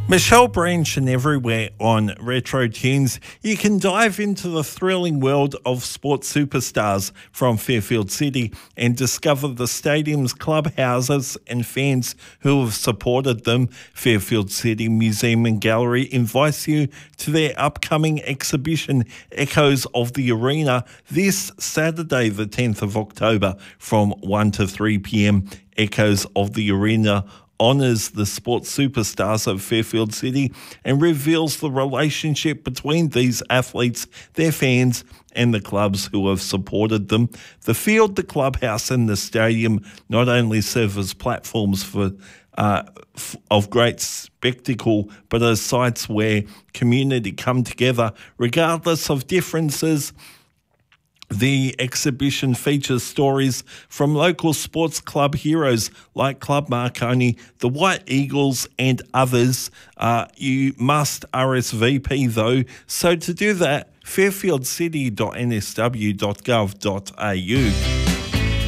Michelle Branch and everywhere on Retro Tunes. You can dive into the thrilling world of sports superstars from Fairfield City and discover the stadium's clubhouses and fans who have supported them. Fairfield City Museum and Gallery invites you to their upcoming exhibition, Echoes of the Arena, this Saturday, the 10th of October from 1 to 3 p.m. Echoes of the Arena honours the sports superstars of Fairfield City and reveals the relationship between these athletes, their fans and the clubs who have supported them. The field, the clubhouse and the stadium not only serve as platforms for of great spectacle, but as sites where community come together regardless of differences. The exhibition features stories from local sports club heroes like Club Marconi, the White Eagles and others. You must RSVP though. So to do that, fairfieldcity.nsw.gov.au.